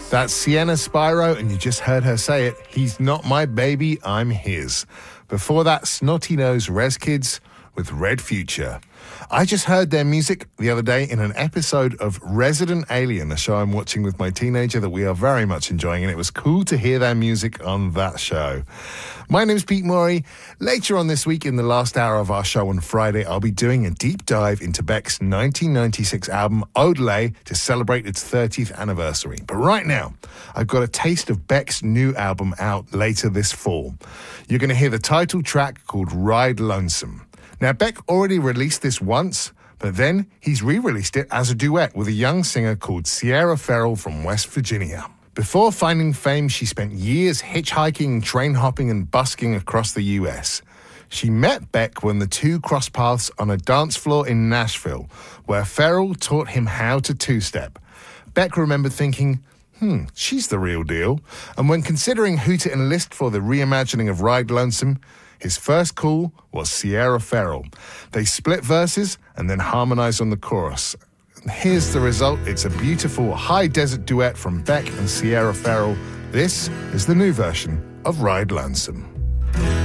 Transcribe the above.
That's Sienna Spyro, and you just heard her say it. He's not my baby, I'm his. Before that, Snotty Nose Rez Kids with Red Future. I just heard their music the other day in an episode of Resident Alien, a show I'm watching with my teenager that we are very much enjoying, and it was cool to hear their music on that show. My name's Pete Morey. Later on this week, in the last hour of our show on Friday, I'll be doing a deep dive into Beck's 1996 album, Odelay, to celebrate its 30th anniversary. But right now, I've got a taste of Beck's new album out later this fall. You're going to hear the title track called Ride Lonesome. Now, Beck already released this once, but then he's re-released it as a duet with a young singer called Sierra Ferrell from West Virginia. Before finding fame, she spent years hitchhiking, train hopping, and busking across the US. She met Beck when the two crossed paths on a dance floor in Nashville, where Ferrell taught him how to two-step. Beck remembered thinking, she's the real deal. And when considering who to enlist for the reimagining of Ride Lonesome, his first call was Sierra Ferrell. They split verses and then harmonized on the chorus. Here's the result. It's a beautiful high desert duet from Beck and Sierra Ferrell. This is the new version of Ride Lonesome.